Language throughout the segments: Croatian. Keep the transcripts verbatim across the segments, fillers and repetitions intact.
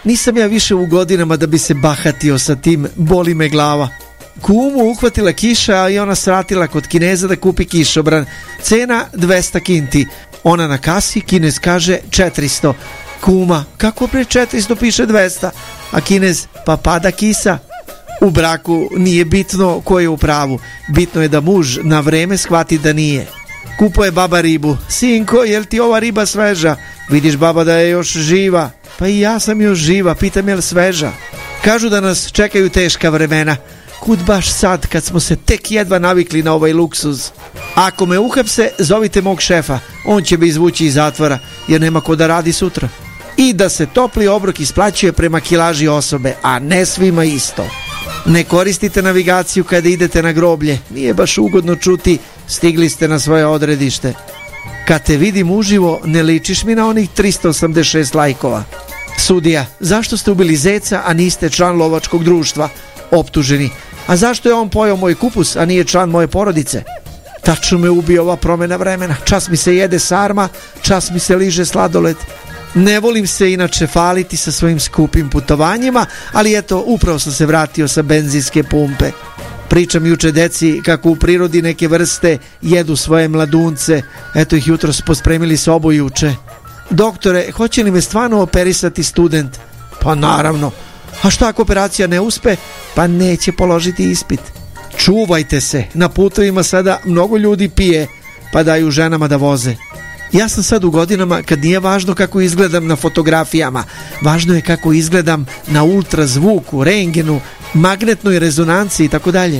Nisam ja više u godinama da bi se bahatio sa tim, boli me glava. Kumu uhvatila kiša i ona svratila kod Kineza da kupi kišobran. Cena dvesta kinti. Ona na kasi, Kinez kaže četiristo. Kuma, kako pre četiristo piše dvesta? A Kinez, pa pada kisa. U braku nije bitno ko je u pravu. Bitno je da muž na vreme shvati da nije. Kupuje baba ribu. Sinko, jel ti ova riba sveža? Vidiš baba da je još živa. Pa i ja sam još živa, pitam jel sveža. Kažu da nas čekaju teška vremena. Kud baš sad kad smo se tek jedva navikli na ovaj luksuz? Ako me uhapse, zovite mog šefa. On će me izvući iz zatvora jer nema ko da radi sutra. I da se topli obrok isplaćuje prema kilaži osobe, a ne svima isto. Ne koristite navigaciju kada idete na groblje. Nije baš ugodno čuti stigli ste na svoje odredište. Kad te vidim uživo, ne ličiš mi na onih tristo osamdeset šest lajkova. Sudija, zašto ste ubili zeca, a niste član lovačkog društva? Optuženi, a zašto je on pojeo moj kupus, a nije član moje porodice? Tačno me ubije ova promjena vremena. Čas mi se jede sarma, čas mi se liže sladoled. Ne volim se inače faliti sa svojim skupim putovanjima, ali eto, upravo sam se vratio sa benzinske pumpe. Pričam juče deci kako u prirodi neke vrste jedu svoje mladunce. Eto ih jutros pospremili sobu juče. Doktore, hoće li me stvarno operisati student? Pa naravno. A šta ako operacija ne uspe? Pa neće položiti ispit. Čuvajte se, na putovima sada mnogo ljudi pije, pa daju ženama da voze. Ja sam sad u godinama kad nije važno kako izgledam na fotografijama, važno je kako izgledam na ultrazvuku, rengenu, magnetnoj rezonanci i tako dalje.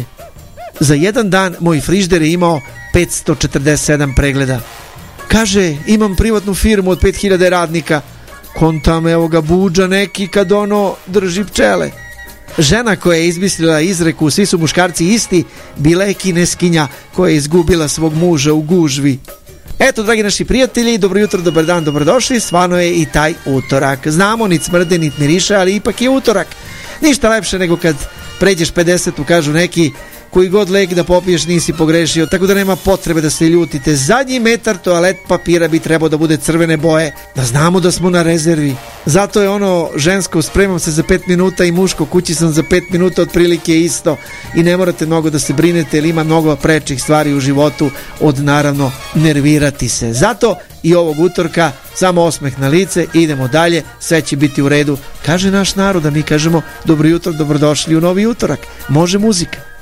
Za jedan dan moj frižder je imao petsto četrdeset sedam pregleda. Kaže, imam privatnu firmu od pet hiljada radnika. Kontam, evo ga buđa neki kad ono drži pčele. Žena koja je izmislila izreku svi su muškarci isti, bila je Kineskinja koja je izgubila svog muža u gužvi. Eto, dragi naši prijatelji, dobro jutro, dobar dan, dobrodošli. Stvarno je i taj utorak. Znamo, nit smrde, nit miriše, ali ipak je utorak. Ništa lepše nego kad pređeš pedesetu, kažu neki, koji god lek da popiješ nisi pogrešio, tako da nema potrebe da se ljutite. Zadnji metar toalet papira bi trebao da bude crvene boje, da znamo da smo na rezervi. Zato je ono žensko spremam se za pet minuta i muško kući sam za pet minuta otprilike isto i ne morate mnogo da se brinete jer ima mnogo prečih stvari u životu od naravno nervirati se. Zato i ovog utorka samo osmeh na lice, idemo dalje, sve će biti u redu. Kaže naš narod, a mi kažemo dobro jutro, dobrodošli u novi utorak. Može muzika.